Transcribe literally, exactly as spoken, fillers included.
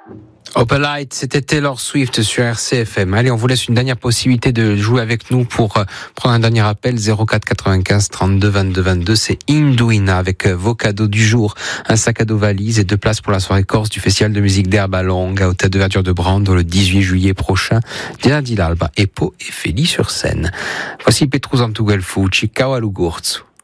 Open Light, c'était Taylor Swift sur R C F M. Allez, on vous laisse une dernière possibilité de jouer avec nous pour euh, prendre un dernier appel. zéro quatre quatre-vingt-quinze trente-deux vingt-deux vingt-deux. C'est Indouina avec euh, vos cadeaux du jour. Un sac à dos valise et deux places pour la soirée corse du Festival de musique d'Herba Longue à Hôtel de Verdure de Brando le dix-huit juillet prochain. Diana Di l'Alba, Epo et Feli sur scène. Voici Petrus Antugelfucci, Ciao a Lugurzu.